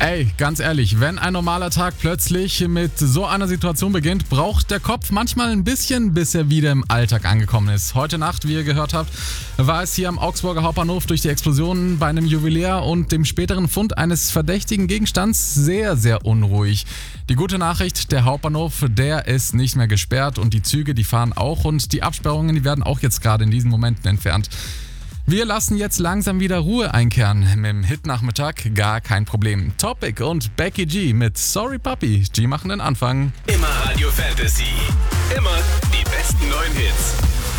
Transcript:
Ey, ganz ehrlich, wenn ein normaler Tag plötzlich mit so einer Situation beginnt, braucht der Kopf manchmal ein bisschen, bis er wieder im Alltag angekommen ist. Heute Nacht, wie ihr gehört habt, war es hier am Augsburger Hauptbahnhof durch die Explosion bei einem Jubiläar und dem späteren Fund eines verdächtigen Gegenstands sehr, sehr unruhig. Die gute Nachricht, der Hauptbahnhof, der ist nicht mehr gesperrt und die Züge, die fahren auch und die Absperrungen, die werden auch jetzt gerade in diesen Momenten entfernt. Wir lassen jetzt langsam wieder Ruhe einkehren. Mit dem Hit-Nachmittag gar kein Problem. Topic und Becky G mit Sorry Papi. G machen den Anfang. Immer Radio Fantasy. Immer die besten neuen Hits.